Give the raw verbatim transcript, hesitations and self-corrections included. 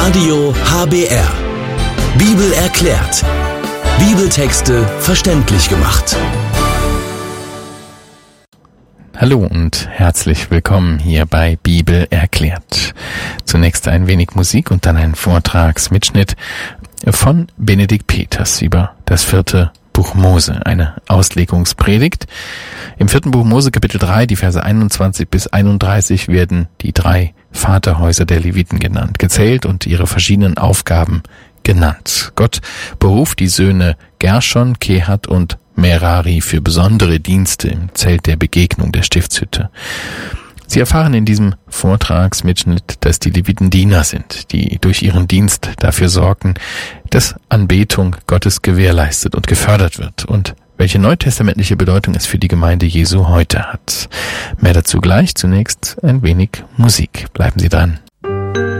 Radio H B R. Bibel erklärt. Bibeltexte verständlich gemacht. Hallo und herzlich willkommen hier bei Bibel erklärt. Zunächst ein wenig Musik und dann ein Vortragsmitschnitt von Benedikt Peters über das vierte Buch Mose, eine Auslegungspredigt. Im vierten Buch Mose, Kapitel drei, die Verse einundzwanzig bis einunddreißig, werden die drei Vaterhäuser der Leviten genannt, gezählt und ihre verschiedenen Aufgaben genannt. Gott beruft die Söhne Gershon, Kehat und Merari für besondere Dienste im Zelt der Begegnung der Stiftshütte. Sie erfahren in diesem Vortragsmitschnitt, dass die Leviten Diener sind, die durch ihren Dienst dafür sorgen, dass Anbetung Gottes gewährleistet und gefördert wird und welche neutestamentliche Bedeutung es für die Gemeinde Jesu heute hat. Mehr dazu gleich, zunächst ein wenig Musik. Bleiben Sie dran.